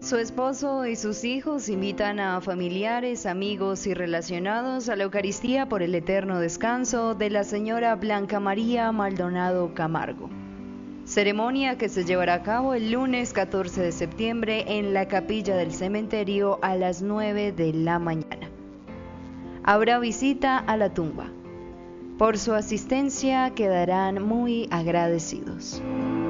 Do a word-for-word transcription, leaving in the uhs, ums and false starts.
Su esposo y sus hijos invitan a familiares, amigos y relacionados a la Eucaristía por el eterno descanso de la señora Blanca María Maldonado Camargo. Ceremonia que se llevará a cabo el lunes catorce de septiembre en la capilla del cementerio a las nueve de la mañana. Habrá visita a la tumba. Por su asistencia quedarán muy agradecidos.